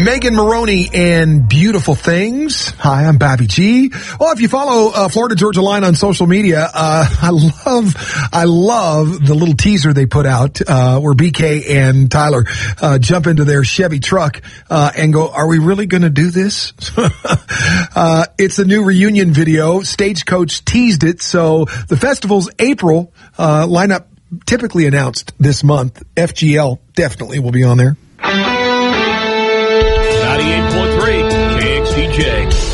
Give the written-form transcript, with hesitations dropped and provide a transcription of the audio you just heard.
Megan Maroney and Beautiful Things. Hi, I'm Bobby G. Well, if you follow Florida Georgia Line on social media, I love the little teaser they put out where BK and Tyler jump into their Chevy truck and go, "Are we really going to do this?" It's a new reunion video. Stagecoach teased it, so the festival's April lineup typically announced this month. FGL definitely will be on there. 98.3 KXDJ.